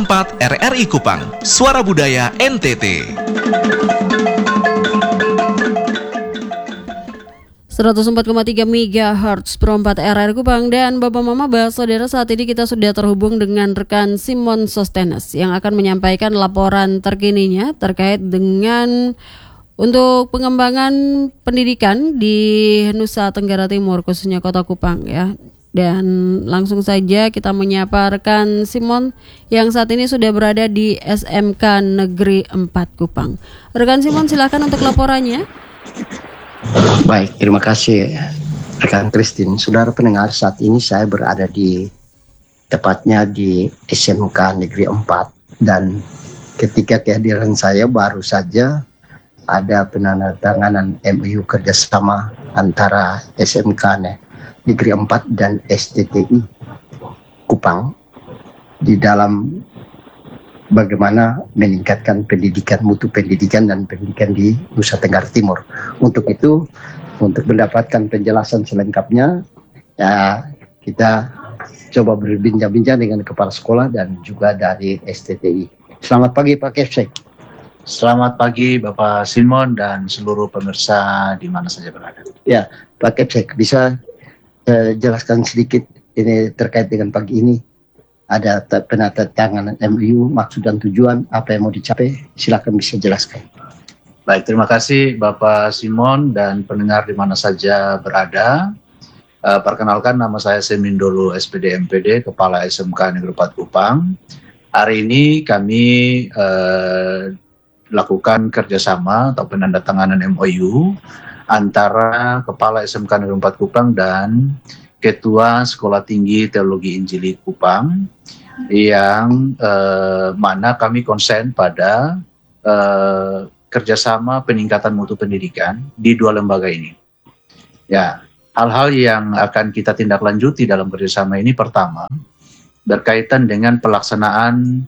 104 RRI Kupang, Suara Budaya NTT. 104,3 MHz Pro 4 RRI Kupang. Dan Bapak Mama Saudara, saat ini kita sudah terhubung dengan rekan Simon Sostenes yang akan menyampaikan laporan terkininya terkait dengan untuk pengembangan pendidikan di Nusa Tenggara Timur, khususnya Kota Kupang ya. Dan langsung saja kita menyapa rekan Simon yang saat ini sudah berada di SMK Negeri 4 Kupang. Rekan Simon, silakan untuk laporannya. Baik, terima kasih rekan Christine. Saudara pendengar, saat ini saya berada tepatnya di SMK Negeri 4, dan ketika kehadiran saya baru saja ada penandatanganan MOU kerjasama antara SMK Negeri 4 dan STTI Kupang di dalam bagaimana meningkatkan pendidikan, mutu pendidikan dan pendidikan di Nusa Tenggara Timur. Untuk itu, untuk mendapatkan penjelasan selengkapnya, ya, kita coba berbincang-bincang dengan kepala sekolah dan juga dari STTI. Selamat pagi Pak Kepsek. Selamat pagi Bapak Simon dan seluruh pemirsa di mana saja berada. Ya, Pak Kepsek, bisa jelaskan sedikit ini terkait dengan pagi ini? Ada penandatanganan MOU, maksud dan tujuan, apa yang mau dicapai? Silakan bisa jelaskan. Baik, terima kasih Bapak Simon dan pendengar di mana saja berada. Perkenalkan, nama saya Semindolo SPD MPD, Kepala SMK Negeri 4 Kupang. Hari ini kami lakukan kerjasama atau penandatanganan MOU antara Kepala SMK Negeri 4 Kupang dan Ketua Sekolah Tinggi Teologi Injili Kupang, yang mana kami konsen pada kerjasama peningkatan mutu pendidikan di dua lembaga ini. Ya, hal-hal yang akan kita tindak lanjuti dalam kerjasama ini, pertama berkaitan dengan pelaksanaan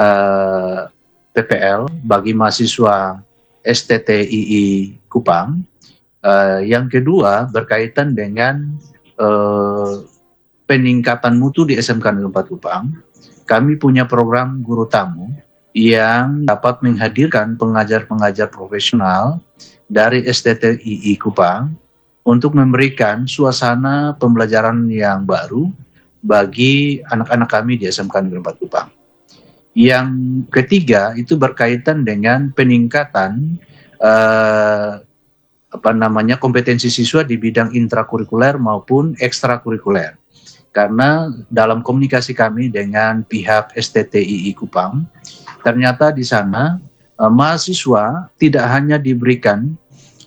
PPL bagi mahasiswa STTII Kupang. Yang kedua berkaitan dengan peningkatan mutu di SMK Negeri 4 Kupang. Kami punya program guru tamu yang dapat menghadirkan pengajar-pengajar profesional dari STTII Kupang untuk memberikan suasana pembelajaran yang baru bagi anak-anak kami di SMK Negeri 4 Kupang. Yang ketiga itu berkaitan dengan peningkatan kompetensi siswa di bidang intrakurikuler maupun ekstrakurikuler. Karena dalam komunikasi kami dengan pihak STTII Kupang, ternyata di sana mahasiswa tidak hanya diberikan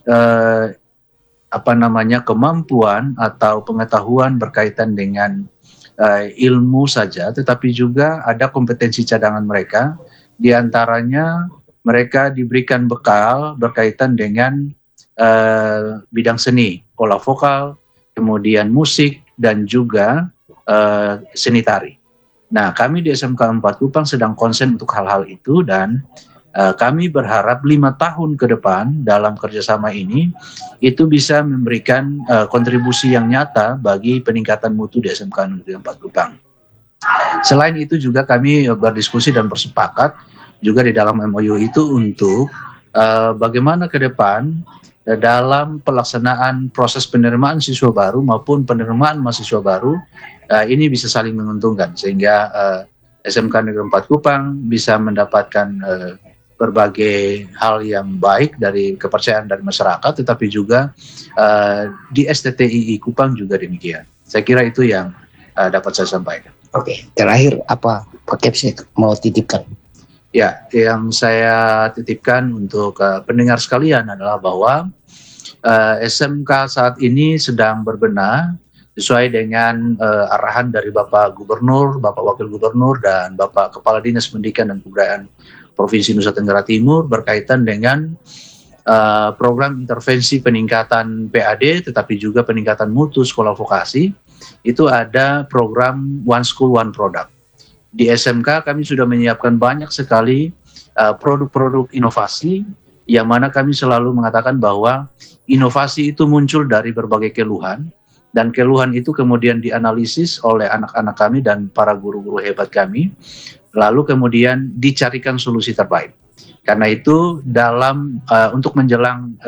kemampuan atau pengetahuan berkaitan dengan ilmu saja, tetapi juga ada kompetensi cadangan mereka. Di antaranya mereka diberikan bekal berkaitan dengan bidang seni, olah vokal, kemudian musik, dan juga seni tari. Nah, kami di SMK 4 Kupang sedang konsen untuk hal-hal itu, dan kami berharap 5 tahun ke depan dalam kerjasama ini itu bisa memberikan kontribusi yang nyata bagi peningkatan mutu di SMK Negeri 4 Kupang. Selain itu juga kami berdiskusi dan bersepakat juga di dalam MOU itu untuk bagaimana ke depan dalam pelaksanaan proses penerimaan siswa baru maupun penerimaan mahasiswa baru ini bisa saling menguntungkan, sehingga SMK Negeri 4 Kupang bisa mendapatkan berbagai hal yang baik dari kepercayaan dari masyarakat, tetapi juga di STTII Kupang juga demikian. Saya kira itu yang dapat saya sampaikan. Oke, terakhir apa Pak Kepsek mau titipkan? Ya, yang saya titipkan untuk pendengar sekalian adalah bahwa SMK saat ini sedang berbenah sesuai dengan arahan dari Bapak Gubernur, Bapak Wakil Gubernur, dan Bapak Kepala Dinas Pendidikan dan Kebudayaan Provinsi Nusa Tenggara Timur berkaitan dengan program intervensi peningkatan PAD, tetapi juga peningkatan mutu sekolah vokasi. Itu ada program One School One Product. Di SMK kami sudah menyiapkan banyak sekali produk-produk inovasi, yang mana kami selalu mengatakan bahwa inovasi itu muncul dari berbagai keluhan, dan keluhan itu kemudian dianalisis oleh anak-anak kami dan para guru-guru hebat kami lalu kemudian dicarikan solusi terbaik. Karena itu dalam untuk menjelang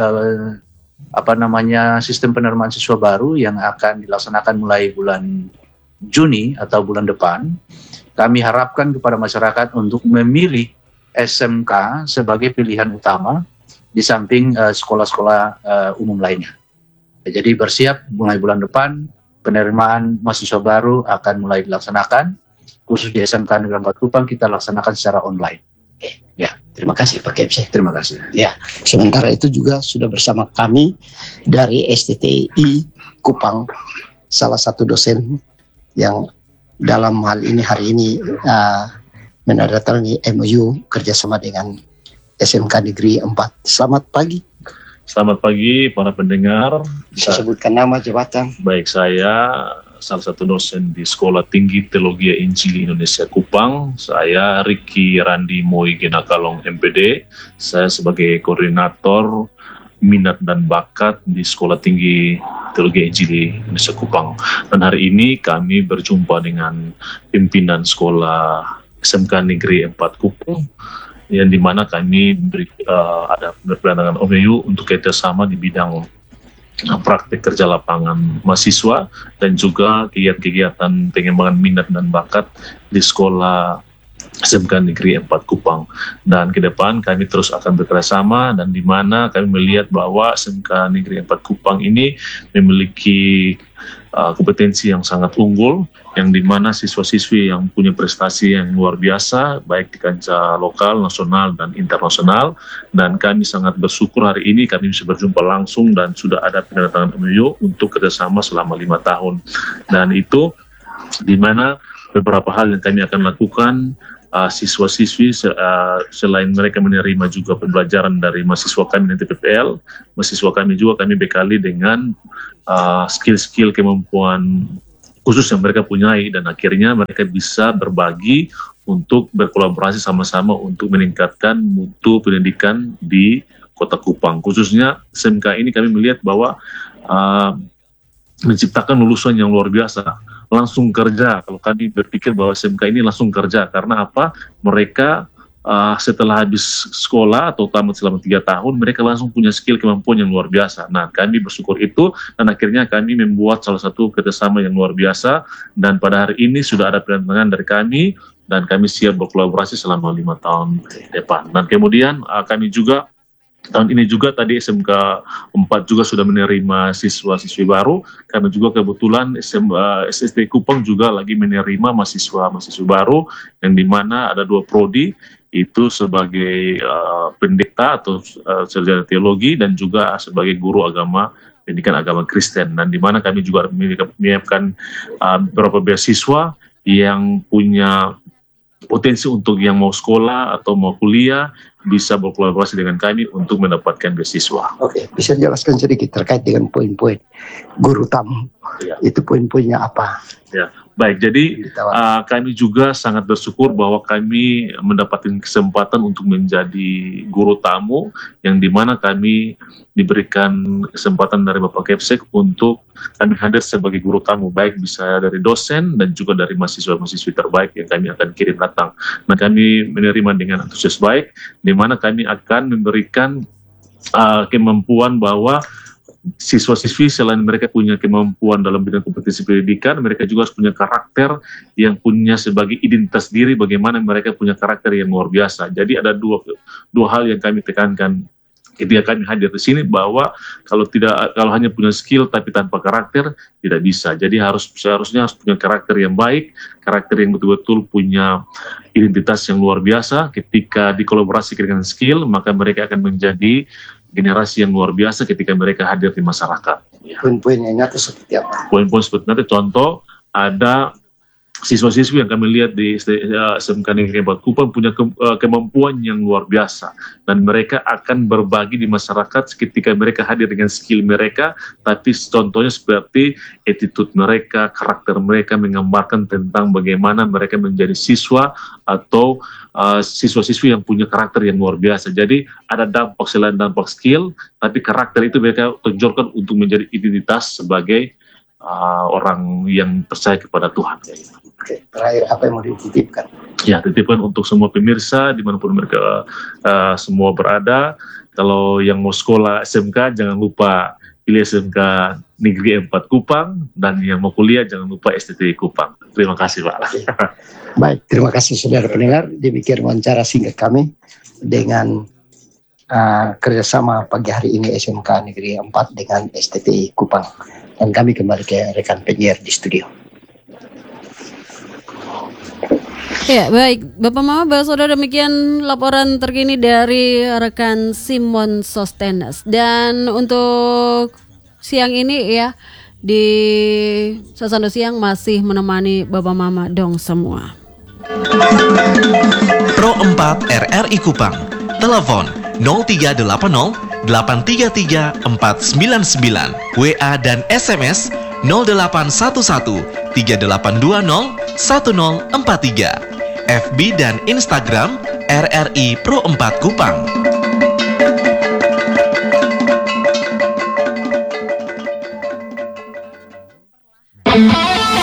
sistem penerimaan siswa baru yang akan dilaksanakan mulai bulan Juni atau bulan depan, kami harapkan kepada masyarakat untuk memilih SMK sebagai pilihan utama di samping sekolah-sekolah umum lainnya. Jadi bersiap mulai bulan depan penerimaan mahasiswa baru akan mulai dilaksanakan, khusus di SMK Negeri 4 Kupang kita laksanakan secara online. Ya, terima kasih Pak Kepse. Terima kasih. Ya, sementara itu juga sudah bersama kami dari STTI Kupang, salah satu dosen yang dalam hal ini hari ini menandatangani MOU kerjasama dengan SMK Negeri 4. Selamat pagi. Selamat pagi para pendengar. Bisa sebutkan nama, jabatan? Baik, saya salah satu dosen di Sekolah Tinggi Teologi Injili Indonesia Kupang. Saya Ricky Randi Moi Genakalong MPD. Saya sebagai koordinator minat dan bakat di Sekolah Tinggi Teologi Injili Indonesia Kupang. Dan hari ini kami berjumpa dengan pimpinan Sekolah SMK Negeri 4 Kupang, yang dimana kami ada berpengalaman OMU untuk kerjasama di bidang praktik kerja lapangan mahasiswa dan juga kegiatan pengembangan minat dan bakat di sekolah SMK Negeri 4 Kupang. Dan ke depan kami terus akan bekerjasama, dan di mana kami melihat bahwa SMK Negeri 4 Kupang ini memiliki kompetensi yang sangat unggul, yang dimana siswa-siswi yang punya prestasi yang luar biasa baik di kancah lokal, nasional, dan internasional. Dan kami sangat bersyukur hari ini kami bisa berjumpa langsung dan sudah ada penandatangan MOU untuk kerjasama selama 5 tahun. Dan itu dimana beberapa hal yang kami akan lakukan, siswa-siswi selain mereka menerima juga pembelajaran dari mahasiswa kami di TPPL, mahasiswa kami juga kami bekali dengan skill-skill kemampuan khusus yang mereka punyai, dan akhirnya mereka bisa berbagi untuk berkolaborasi sama-sama untuk meningkatkan mutu pendidikan di Kota Kupang. Khususnya SMK ini kami melihat bahwa menciptakan lulusan yang luar biasa, langsung kerja. Kalau kami berpikir bahwa SMK ini langsung kerja, karena apa? Mereka setelah habis sekolah atau tamat selama 3 tahun, mereka langsung punya skill kemampuan yang luar biasa. Nah, kami bersyukur itu, dan akhirnya kami membuat salah satu kerjasama yang luar biasa, dan pada hari ini sudah ada penandatangan dari kami, dan kami siap berkolaborasi selama 5 tahun ke depan. Dan kemudian kami juga tahun ini juga tadi SMK 4 juga sudah menerima siswa-siswi baru. Kami juga kebetulan SST Kupang juga lagi menerima mahasiswa-mahasiswi baru, yang dimana ada 2 prodi, itu sebagai pendeta atau sarjana teologi, dan juga sebagai guru agama, pendidikan agama Kristen. Dan dimana kami juga menyiapkan beberapa beasiswa yang punya potensi untuk yang mau sekolah atau mau kuliah, bisa berkolaborasi dengan kami untuk mendapatkan beasiswa. Oke, bisa jelaskan sedikit terkait dengan poin-poin guru tamu. Ya. Itu poin-poinnya apa? Ya, baik. Jadi kami juga sangat bersyukur bahwa kami mendapatkan kesempatan untuk menjadi guru tamu, yang dimana kami diberikan kesempatan dari Bapak Kepsek untuk kami hadir sebagai guru tamu, baik bisa dari dosen dan juga dari mahasiswa-mahasiswi terbaik yang kami akan kirim datang. Nah, kami menerima dengan antusias baik, di mana kami akan memberikan kemampuan bahwa siswa-siswi selain mereka punya kemampuan dalam bidang kompetensi pendidikan, mereka juga harus punya karakter yang punya sebagai identitas diri, bagaimana mereka punya karakter yang luar biasa. Jadi ada dua hal yang kami tekankan ketika kami hadir di sini, bahwa kalau hanya punya skill tapi tanpa karakter tidak bisa. Jadi seharusnya harus punya karakter yang baik, karakter yang betul-betul punya identitas yang luar biasa. Ketika dikolaborasikan dengan skill, maka mereka akan menjadi generasi yang luar biasa ketika mereka hadir di masyarakat. Ya. Poin-poin yang nyata seperti apa? Poin-poin seperti nanti contoh, ada siswa-siswi yang kami lihat di SMK Negeri 4 Kupang punya kemampuan yang luar biasa, dan mereka akan berbagi di masyarakat ketika mereka hadir dengan skill mereka, tapi contohnya seperti attitude mereka, karakter mereka menggambarkan tentang bagaimana mereka menjadi siswa atau siswa-siswi yang punya karakter yang luar biasa. Jadi ada dampak selain dampak skill, tapi karakter itu mereka tonjolkan untuk menjadi identitas sebagai orang yang percaya kepada Tuhan. Kayak gitu. Oke, terakhir apa yang mau dititipkan? Ya, titipan untuk semua pemirsa dimanapun mereka semua berada. Kalau yang mau sekolah SMK jangan lupa pilih SMK Negeri 4 Kupang, dan yang mau kuliah jangan lupa STT Kupang. Terima kasih Pak. Baik, terima kasih saudara pendengar. Demikian wawancara singkat kami dengan kerjasama pagi hari ini SMK Negeri 4 dengan STT Kupang. Dan kami kembali ke rekan penyiar di studio. Ya, baik. Bapak Mama, Bapak Saudara, demikian laporan terkini dari rekan Simon Sostenes. Dan untuk siang ini ya, di Sasando Siang masih menemani Bapak Mama dong semua. Pro 4 RRI Kupang. Telepon 0380 833 499. WA dan SMS 0811 3820 1043. FB dan Instagram RRI Pro 4 Kupang.